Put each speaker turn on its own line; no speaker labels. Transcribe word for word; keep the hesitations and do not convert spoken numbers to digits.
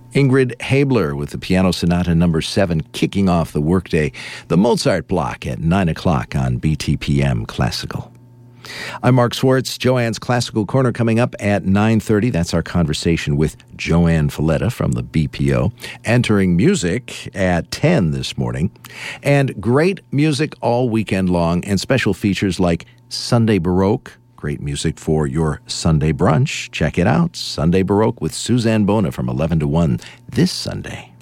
Ingrid Habler with the Piano Sonata number seven kicking off the workday. The Mozart block at nine o'clock on B T P M Classical. I'm Mark Swartz. Joanne's Classical Corner coming up at nine thirty. That's our conversation with Joanne Falletta from the B P O. Entering music at ten this morning. And great music all weekend long and special features like Sunday Baroque. Great music for your Sunday brunch. Check it out. Sunday Baroque with Suzanne Bona from eleven to one this Sunday.